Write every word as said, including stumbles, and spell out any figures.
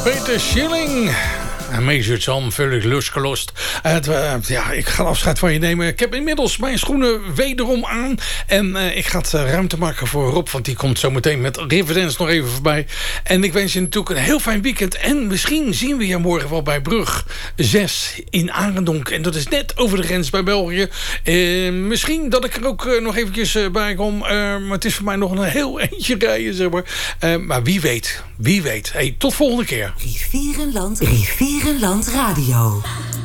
Peter Schilling. En Major Tom, völlig losgelost. Het, uh, ja, ik ga afscheid van je nemen. Ik heb inmiddels mijn schoenen wederom aan. En uh, ik ga het uh, ruimte maken voor Rob. Want die komt zo meteen met Riverdance nog even voorbij. En ik wens je natuurlijk een heel fijn weekend. En misschien zien we je morgen wel bij Brug zes in Arendonk. En dat is net over de grens bij België. Uh, misschien dat ik er ook uh, nog eventjes uh, bij kom. Uh, maar het is voor mij nog een heel eentje rijden, zeg maar. Uh, maar wie weet, wie weet. Hey, tot volgende keer. Rivierenland, Rivierenland Radio.